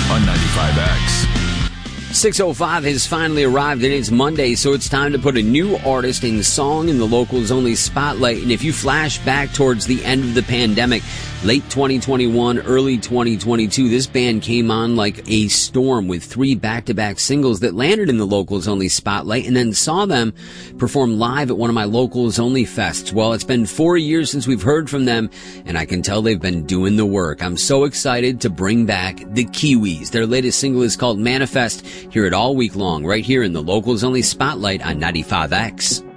on 95X. 6:05 has finally arrived, and it's Monday, so it's time to put a new artist and song in the Locals Only Spotlight. And if you flash back towards the end of the pandemic, late 2021, early 2022, this band came on like a storm with 3 back-to-back singles that landed in the Locals Only Spotlight, and then saw them perform live at one of my Locals Only Fests. Well, it's been 4 years since we've heard from them, and I can tell they've been doing the work. I'm so excited to bring back the Kiwis. Their latest single is called Manifest. Hear it all week long right here in the Locals Only Spotlight on 95X.